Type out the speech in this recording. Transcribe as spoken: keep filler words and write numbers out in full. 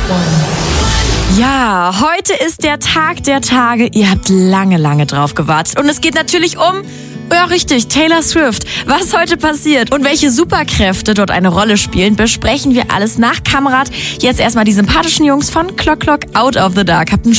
Ja, heute ist der Tag der Tage. Ihr habt lange, lange drauf gewartet. Und es geht natürlich um, ja richtig, Taylor Swift. Was heute passiert und welche Superkräfte dort eine Rolle spielen, besprechen wir alles nach Kamerad. Jetzt erstmal die sympathischen Jungs von Clock Clock Out of the Dark. Habt einen